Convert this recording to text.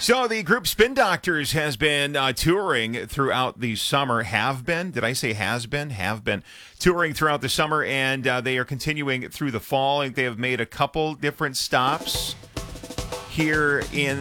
So the group Spin Doctors has been touring throughout the summer. Have been? Did I say has been? Have been touring throughout the summer, and they are continuing through the fall. And they have made a couple different stops here in